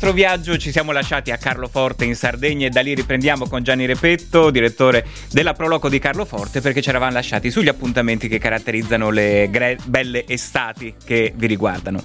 nostro viaggio ci siamo lasciati a Carloforte in Sardegna e da lì riprendiamo con Gianni Repetto, direttore della Proloco di Carloforte, perché ci eravamo lasciati sugli appuntamenti che caratterizzano le belle estati che vi riguardano.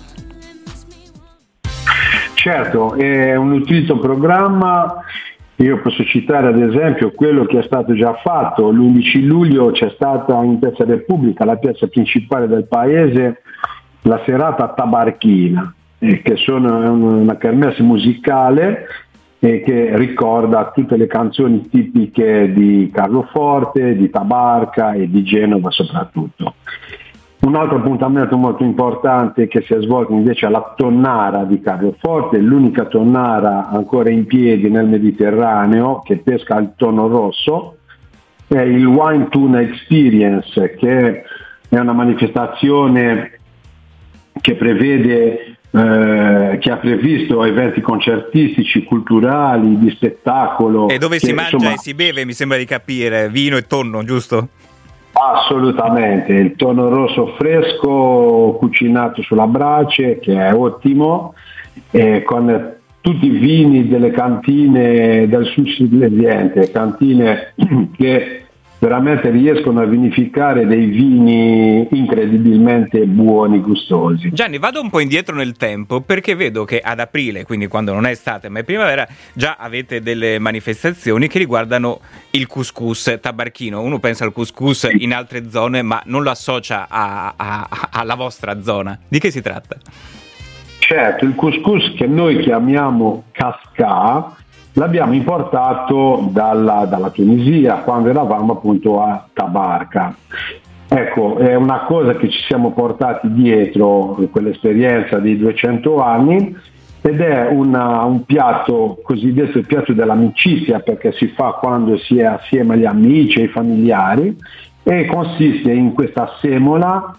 Certo, è un nutrito programma. Io posso citare ad esempio quello che è stato già fatto. L'11 luglio c'è stata in Piazza Repubblica, la piazza principale del paese, la serata Tabarchina, che sono una kermesse musicale che ricorda tutte le canzoni tipiche di Carloforte, di Tabarca e di Genova soprattutto. Un altro appuntamento molto importante che si è svolto invece alla tonnara di Carloforte, l'unica tonnara ancora in piedi nel Mediterraneo che pesca il tonno rosso, è il Wine Tuna Experience, che è una manifestazione che prevede, che ha previsto eventi concertistici, culturali, di spettacolo. E dove si mangia e si beve, mi sembra di capire, vino e tonno, giusto? Assolutamente, il tonno rosso fresco cucinato sulla brace, che è ottimo, con tutti i vini delle cantine del Sud Silesiente, cantine che veramente riescono a vinificare dei vini incredibilmente buoni, gustosi. Gianni, vado un po' indietro nel tempo perché vedo che ad aprile, quindi quando non è estate ma è primavera, già avete delle manifestazioni che riguardano il couscous tabarchino. Uno pensa al couscous in altre zone ma non lo associa alla vostra zona. Di che si tratta? Certo, il couscous che noi chiamiamo cascà l'abbiamo importato dalla Tunisia quando eravamo appunto a Tabarca. Ecco, è una cosa che ci siamo portati dietro, quell'esperienza di 200 anni, ed è un piatto cosiddetto il piatto dell'amicizia, perché si fa quando si è assieme agli amici e ai familiari, e consiste in questa semola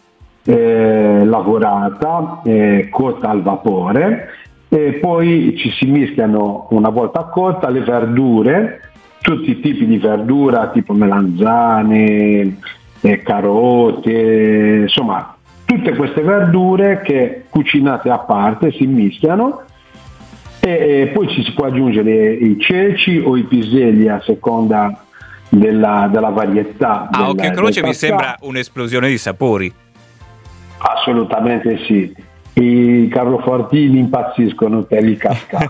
lavorata, cotta al vapore, e poi ci si mischiano, una volta cotta, le verdure, tutti i tipi di verdura tipo melanzane, carote, insomma tutte queste verdure che cucinate a parte si mischiano, e poi ci si può aggiungere i ceci o i piselli a seconda della varietà. A occhio e croce mi sembra un'esplosione di sapori. Assolutamente sì. I carlofortini impazziscono per il cascà.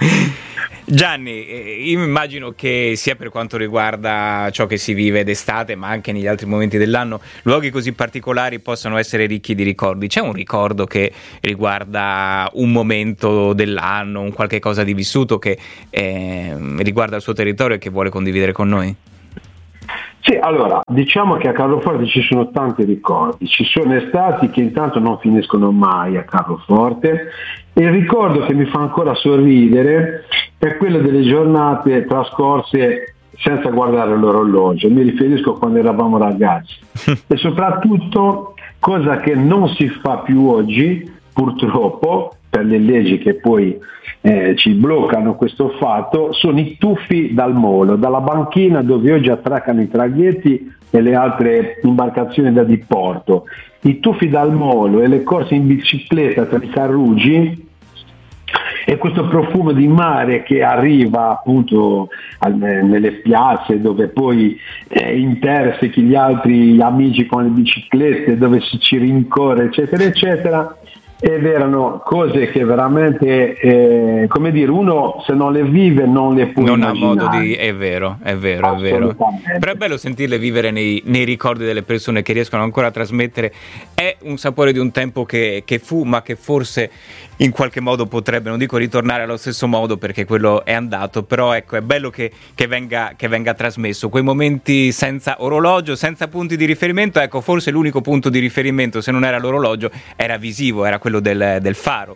Gianni, io immagino che sia per quanto riguarda ciò che si vive d'estate, ma anche negli altri momenti dell'anno, luoghi così particolari possano essere ricchi di ricordi. C'è un ricordo che riguarda un momento dell'anno, un qualche cosa di vissuto che riguarda il suo territorio e che vuole condividere con noi? Sì, allora, diciamo che a Carloforte ci sono tanti ricordi, ci sono estati che intanto non finiscono mai a Carloforte, e il ricordo che mi fa ancora sorridere è quello delle giornate trascorse senza guardare l'orologio, mi riferisco a quando eravamo ragazzi, e soprattutto, cosa che non si fa più oggi, purtroppo, per le leggi che poi ci bloccano questo fatto, sono i tuffi dal molo, dalla banchina dove oggi attraccano i traghetti e le altre imbarcazioni da diporto. I tuffi dal molo e le corse in bicicletta tra i carruggi, e questo profumo di mare che arriva appunto nelle piazze dove poi intersechi gli altri amici con le biciclette, dove ci rincorre, eccetera eccetera. Ed erano cose che veramente, come dire, uno se non le vive non le può immaginare. Non ha modo di... È vero. Però è bello sentirle vivere nei ricordi delle persone che riescono ancora a trasmettere. È un sapore di un tempo che fu, ma che forse in qualche modo potrebbe, non dico ritornare allo stesso modo perché quello è andato, però ecco, è bello che venga trasmesso. Quei momenti senza orologio, senza punti di riferimento, ecco, forse l'unico punto di riferimento, se non era l'orologio, era visivo, era quello del faro.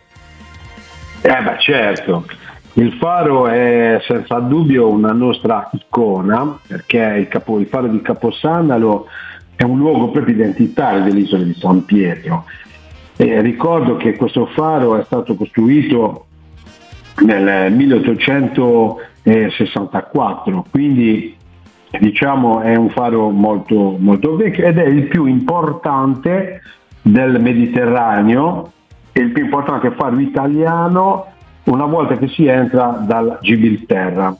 Certo, il faro è senza dubbio una nostra icona, perché il faro di Caposandalo è un luogo proprio identitario dell'isola di San Pietro. Ricordo che questo faro è stato costruito nel 1864, quindi diciamo è un faro molto, molto vecchio ed è il più importante del Mediterraneo, è il più importante faro italiano una volta che si entra dal Gibilterra.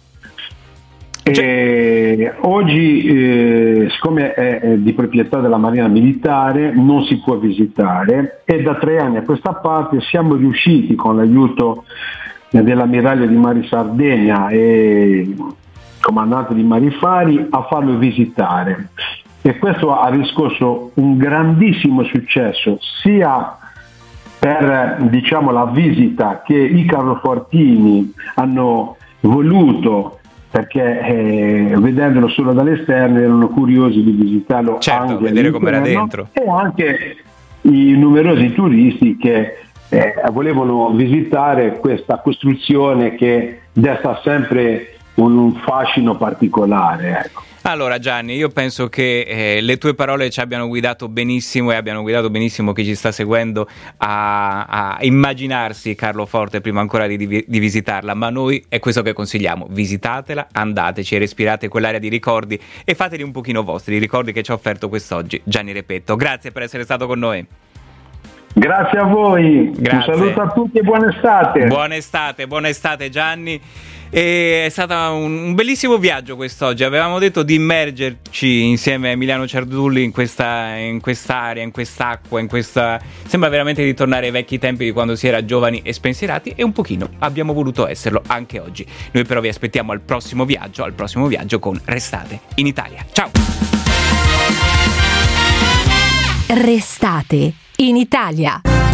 Oggi, siccome è di proprietà della Marina Militare, non si può visitare, e da 3 anni a questa parte siamo riusciti, con l'aiuto dell'ammiraglio di Mari Sardegna e comandante di Mari Fari, a farlo visitare, e questo ha riscosso un grandissimo successo sia per, diciamo, la visita che i carrofortini hanno voluto, perché vedendolo solo dall'esterno erano curiosi di visitarlo, certo, anche vedere com'era dentro, e anche i numerosi turisti che volevano visitare questa costruzione che desta sempre un fascino particolare, ecco. Allora Gianni, io penso che le tue parole ci abbiano guidato benissimo e abbiano guidato benissimo chi ci sta seguendo a immaginarsi Carloforte prima ancora di visitarla, ma noi è questo che consigliamo: visitatela, andateci e respirate quell'area di ricordi e fateli un pochino vostri, i ricordi che ci ha offerto quest'oggi Gianni Repetto. Grazie per essere stato con noi. Grazie a voi, grazie. Un saluto a tutti e buona estate. Buona estate Gianni. E è stato un bellissimo viaggio quest'oggi. Avevamo detto di immergerci insieme a Emiliano Ciardulli in quest'area, in quest'acqua, sembra veramente di tornare ai vecchi tempi di quando si era giovani e spensierati, e un pochino abbiamo voluto esserlo anche oggi. Noi però vi aspettiamo al prossimo viaggio con Restate in Italia. Ciao! Restate in Italia.